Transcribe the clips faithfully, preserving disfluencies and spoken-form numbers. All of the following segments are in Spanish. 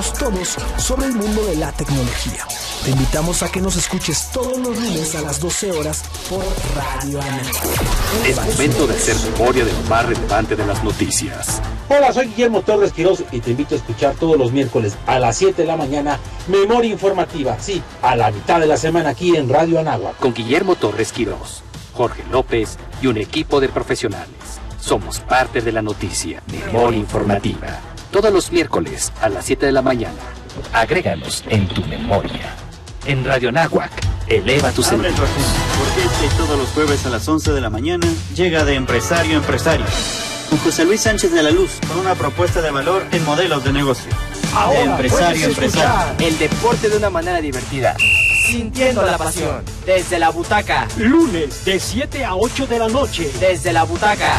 aprendemos todos sobre el mundo de la tecnología. Te invitamos a que nos escuches todos los lunes a las doce horas por Radio Anáhuac. Es momento de hacer memoria de lo más relevante de las noticias. Hola, soy Guillermo Torres Quirós y te invito a escuchar todos los miércoles a las siete de la mañana Memoria Informativa, sí, a la mitad de la semana aquí en Radio Anáhuac. Con Guillermo Torres Quirós, Jorge López y un equipo de profesionales. Somos parte de la noticia. Memoria Informativa. Todos los miércoles a las siete de la mañana. Agréganos en tu memoria. En Radio Anáhuac, eleva tu sentido. Porque este todos los jueves a las once de la mañana llega de empresario a empresario. Con José Luis Sánchez de la Luz, con una propuesta de valor en modelos de negocio. Ahora de empresario a empresario. El deporte de una manera divertida. Sintiendo la pasión. Desde la butaca. Lunes de siete a ocho de la noche. Desde la butaca.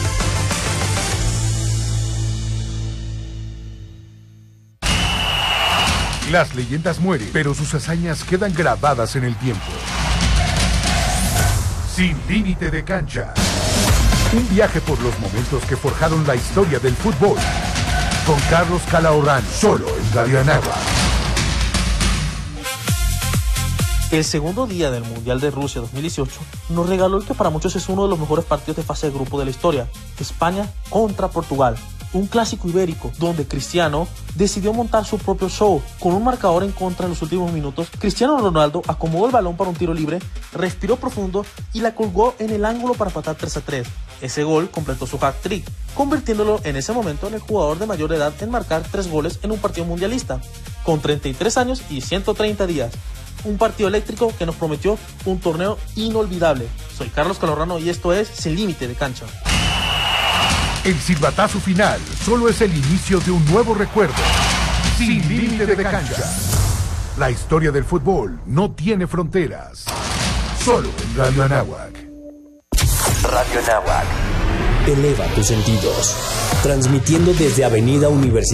Las leyendas mueren, pero sus hazañas quedan grabadas en el tiempo. Sin límite de cancha. Un viaje por los momentos que forjaron la historia del fútbol. Con Carlos Calahorrán, solo en Radio Anáhuac. El segundo día del Mundial de Rusia dos mil dieciocho nos regaló el que para muchos es uno de los mejores partidos de fase de grupo de la historia. España contra Portugal. Un clásico ibérico donde Cristiano decidió montar su propio show. Con un marcador en contra en los últimos minutos, Cristiano Ronaldo acomodó el balón para un tiro libre, respiró profundo y la colgó en el ángulo para empatar tres a tres. Ese gol completó su hat-trick, convirtiéndolo en ese momento en el jugador de mayor edad en marcar tres goles en un partido mundialista, con treinta y tres años y ciento treinta días. Un partido eléctrico que nos prometió un torneo inolvidable. Soy Carlos Calahorrán y esto es Sin Límite de Cancha. El silbatazo final solo es el inicio de un nuevo recuerdo. Sin límite de cancha. La historia del fútbol no tiene fronteras. Solo en Radio Anáhuac. Radio Anáhuac. Eleva tus sentidos. Transmitiendo desde Avenida Universidad.